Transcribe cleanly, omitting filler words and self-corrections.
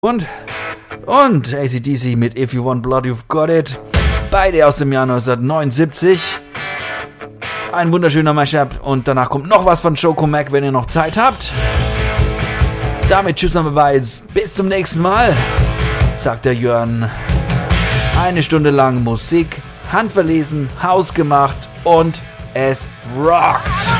Und AC/DC mit If You Want Blood, You've Got It. Beide aus dem Jahr 1979. Ein wunderschöner Mashup. Und danach kommt noch was von Choco Mac, wenn ihr noch Zeit habt. Damit tschüss und Beweis. Bis zum nächsten Mal, sagt der Jörn. 1 Stunde lang Musik, handverlesen, hausgemacht und es rockt.